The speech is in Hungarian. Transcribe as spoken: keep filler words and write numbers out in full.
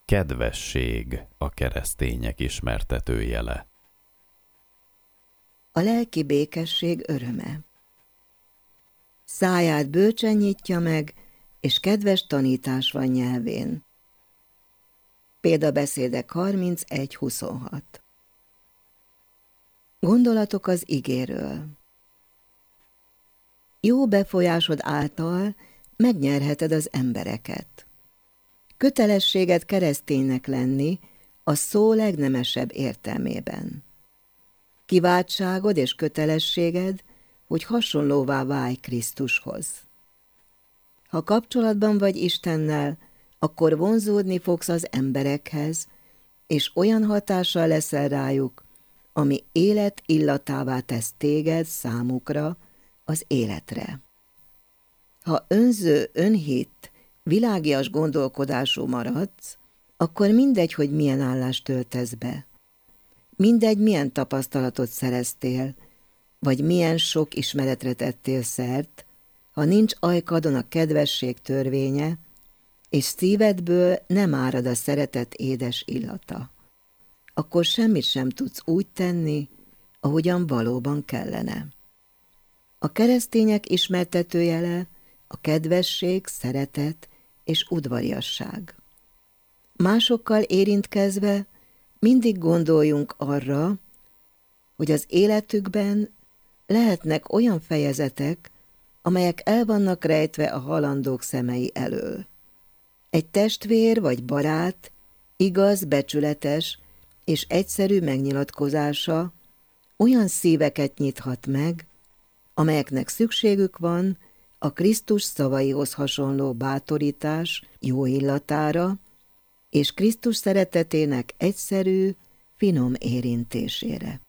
Kedvesség a keresztények ismertetőjele. A lelki békesség öröme. Száját bölcsen nyitja meg, és kedves tanítás van nyelvén. Példabeszédek harmincegy huszonhat. Gondolatok az igéről. Jó befolyásod által megnyerheted az embereket. Kötelességed kereszténynek lenni a szó legnemesebb értelmében. Kiváltságod és kötelességed, hogy hasonlóvá válj Krisztushoz. Ha kapcsolatban vagy Istennel, akkor vonzódni fogsz az emberekhez, és olyan hatással leszel rájuk, ami élet illatává tesz téged számukra, az életre. Ha önző, önhitt, világias gondolkodású maradsz, akkor mindegy, hogy milyen állást töltesz be. Mindegy, milyen tapasztalatot szereztél, vagy milyen sok ismeretre tettél szert, ha nincs ajkadon a kedvesség törvénye, és szívedből nem árad a szeretet édes illata. Akkor semmit sem tudsz úgy tenni, ahogyan valóban kellene. A keresztények ismertetőjele a kedvesség, szeretet és udvariasság. Másokkal érintkezve mindig gondoljunk arra, hogy az életükben lehetnek olyan fejezetek, amelyek el vannak rejtve a halandók szemei elől. Egy testvér vagy barát igaz, becsületes és egyszerű megnyilatkozása olyan szíveket nyithat meg, amelyeknek szükségük van a Krisztus szavaihoz hasonló bátorítás jó illatára és Krisztus szeretetének egyszerű, finom érintésére.